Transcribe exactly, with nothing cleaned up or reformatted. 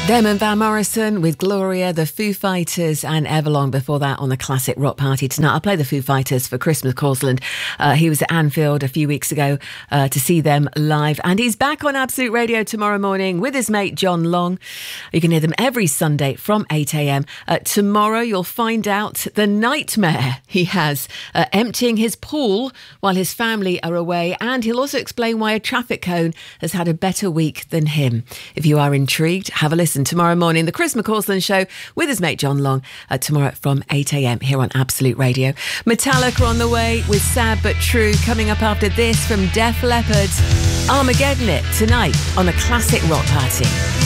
Them and Van Morrison with Gloria, the Foo Fighters and Everlong before that on the Classic Rock Party tonight. I'll play the Foo Fighters for Christmas Causland. Uh, he was at Anfield a few weeks ago uh, to see them live, and he's back on Absolute Radio tomorrow morning with his mate John Long. You can hear them every Sunday from eight a.m. Uh, tomorrow you'll find out the nightmare he has uh, emptying his pool while his family are away, and he'll also explain why a traffic cone has had a better week than him. If you are intrigued, have a listen tomorrow morning, the Chris McCausland Show with his mate John Long, uh, tomorrow from eight a.m. here on Absolute Radio. Metallica on the way with Sad But True coming up after this from Def Leppard. Armageddon It tonight on the Classic Rock Party.